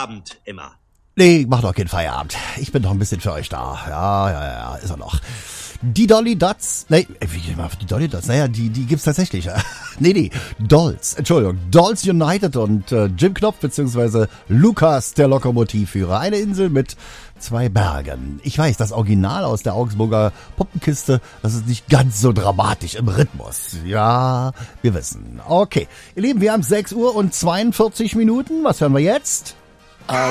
Feierabend, Emma. Nee, mach doch keinen Feierabend. Ich bin doch ein bisschen für euch da. Ja, ist er noch. Die Dolly Dots, die Dolly Dots, die gibt's tatsächlich. Nee, Dolls, Entschuldigung, Dolls United und Jim Knopf bzw. Lukas, der Lokomotivführer. Eine Insel mit 2 Bergen. Ich weiß, das Original aus der Augsburger Puppenkiste, das ist nicht ganz so dramatisch im Rhythmus. Ja, wir wissen. Okay, ihr Lieben, wir haben 6 Uhr und 42 Minuten. Was hören wir jetzt?